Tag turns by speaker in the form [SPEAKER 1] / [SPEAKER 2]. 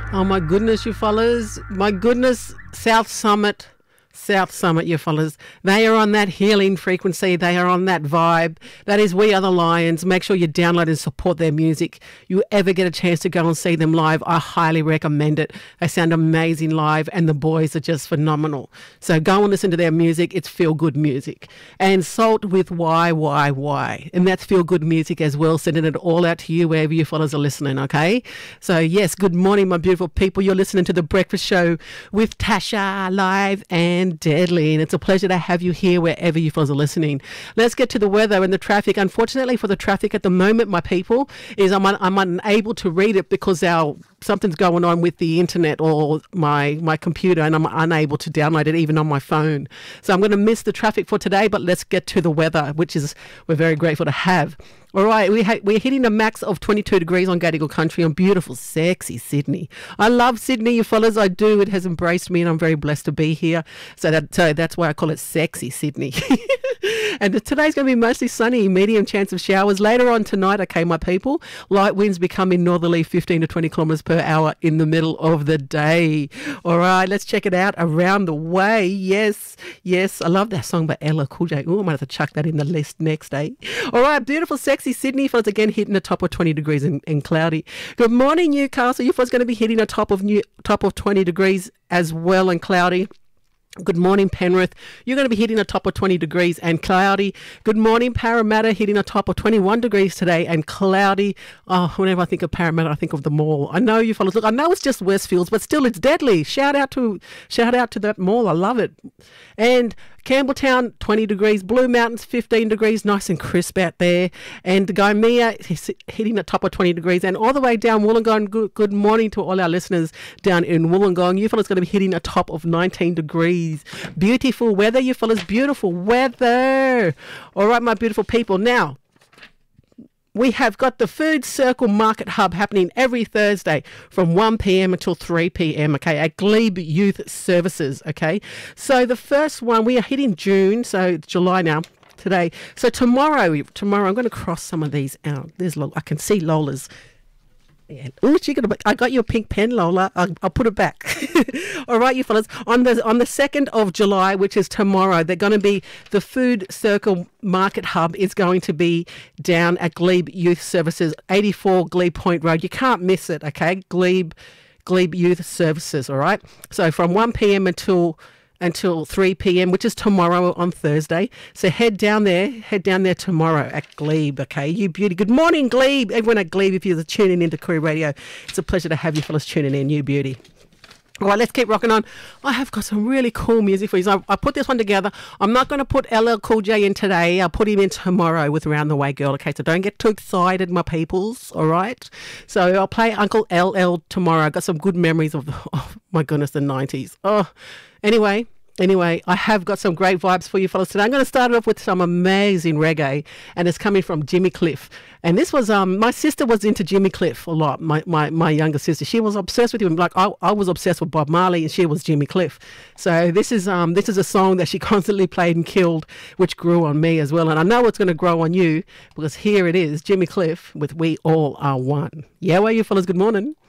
[SPEAKER 1] Oh my goodness, you fellas. My goodness, South Summit, you fellas. They are on that healing frequency. They are on that vibe. That is We Are the Lions. Make sure you download and support their music. You ever get a chance to go and see them live, I highly recommend it. They sound amazing live and the boys are just phenomenal. So go and listen to their music. It's feel-good music. And Salt with Why. And that's feel-good music as well. Sending it all out to you wherever you fellas are listening, okay? So yes, good morning, my beautiful people. You're listening to The Breakfast Show with Tasha, live and deadly, and it's a pleasure to have you here wherever you fellas are listening. Let's get to the weather and the traffic. Unfortunately for the traffic at the moment, my people, is I'm unable to read it because something's going on with the internet or my computer, and I'm unable to download it even on my phone. So I'm going to miss the traffic for today, but let's get to the weather, which is we're very grateful to have. All right, we're hitting a max of 22 degrees on Gadigal country on beautiful, sexy Sydney. I love Sydney, you fellas. I do. It has embraced me, and I'm very blessed to be here. So that's why I call it sexy Sydney. And today's going to be mostly sunny, medium chance of showers. Later on tonight, okay, my people, light winds becoming northerly 15 to 20 kilometres per hour in the middle of the day. All right, let's check it out. Around the Way. Yes. I love that song by Ella Cool J. Oh, I might have to chuck that in the list next, eh? All right, beautiful, sexy Sydney. Fellas, again, hitting the top of 20 degrees and cloudy. Good morning, Newcastle. You fellas going to be hitting a top of 20 degrees as well and cloudy. Good morning, Penrith. You're going to be hitting a top of 20 degrees and cloudy. Good morning, Parramatta, hitting a top of 21 degrees today and cloudy. Oh, whenever I think of Parramatta, I think of the mall. I know you fellas. Look, I know it's just Westfields, but still, it's deadly. Shout out to that mall. I love it. And Campbelltown, 20 degrees. Blue Mountains, 15 degrees. Nice and crisp out there. And Gymea hitting the top of 20 degrees. And all the way down Wollongong, good morning to all our listeners down in Wollongong. You fellas going to be hitting a top of 19 degrees. Beautiful weather, you fellas. Beautiful weather. All right, my beautiful people. Now, we have got the Food Circle Market Hub happening every Thursday from 1 p.m. until 3 p.m, okay, at Glebe Youth Services, okay? So the first one, we are hitting June, so it's July now, today. So tomorrow I'm going to cross some of these out. I can see Lola's. Yeah. Ooh, I got your pink pen, Lola. I'll put it back. All right, you fellas. On the 2nd of July, which is tomorrow, they're going to be the Food Circle Market Hub is going to be down at Glebe Youth Services, 84 Glebe Point Road. You can't miss it, okay? Glebe Youth Services, all right? So from 1 p.m. until 3 p.m, which is tomorrow on Thursday. So head down there tomorrow at Glebe, okay? You beauty. Good morning, Glebe. Everyone at Glebe, if you're tuning into Koori Radio, it's a pleasure to have you fellas tuning in, you beauty. All right, let's keep rocking on. I have got some really cool music for you. So I put this one together. I'm not going to put LL Cool J in today. I'll put him in tomorrow with Round the Way Girl, okay? So don't get too excited, my peoples, all right? So I'll play Uncle LL tomorrow. I got some good memories of my goodness, the 90s. Oh, Anyway, I have got some great vibes for you fellas today. I'm going to start it off with some amazing reggae, and it's coming from Jimmy Cliff. And this was, my sister was into Jimmy Cliff a lot, my younger sister. She was obsessed with him. Like I was obsessed with Bob Marley, and she was Jimmy Cliff. So this is a song that she constantly played and killed, which grew on me as well. And I know it's going to grow on you, because here it is, Jimmy Cliff with We All Are One. Yeah, well, you fellas, good morning.